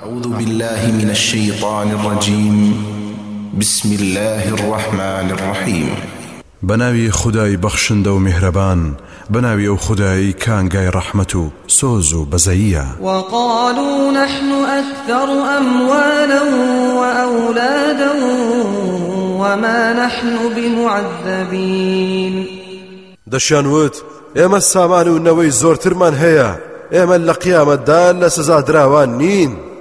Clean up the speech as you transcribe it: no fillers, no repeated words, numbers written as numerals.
أعوذ بالله من الشيطان الرجيم. بسم الله الرحمن الرحيم. بناوي خداي بخشند ومهربان، بناوي او خداي كانغاي رحمته سوزو بزيا. وقالوا نحن أكثر أموالا وأولادا وما نحن بمعذبين. دشانوت اما السامان ونوي زورترمان هيا اما لقيامة دال لسزا دراوان نين.